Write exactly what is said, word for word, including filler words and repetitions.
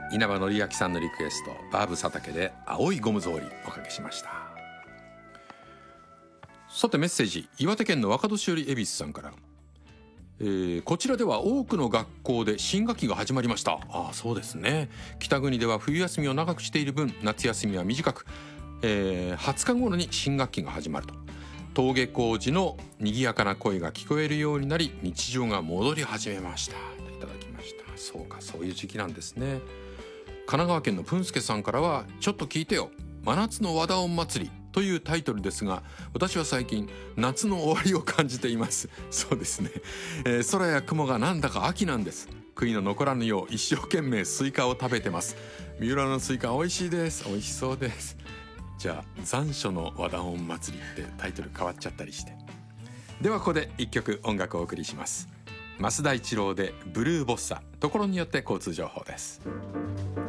稲葉紀明さんのリクエスト、バーブ佐竹で青いゴム草履おかけしました。さてメッセージ、岩手県の若年寄恵比寿さんから、えー、こちらでは多くの学校で新学期が始まりました。ああそうですね。北国では冬休みを長くしている分、夏休みは短く、えー、はつかごろに新学期が始まると、登下校時の賑やかな声が聞こえるようになり、日常が戻り始めました。いただきました。そうか、そういう時期なんですね。神奈川県のプンスケさんからは、ちょっと聞いてよ、真夏の和田音祭りというタイトルですが、私は最近夏の終わりを感じています。そうですね、えー、空や雲がなんだか秋なんです。悔いの残らぬよう一生懸命スイカを食べてます。三浦のスイカ美味しいです。美味しそうです。じゃあ残暑の和田音祭りってタイトル変わっちゃったりして。ではここで一曲音楽をお送りします。増田一郎でブルーボッサ。ところによって交通情報です。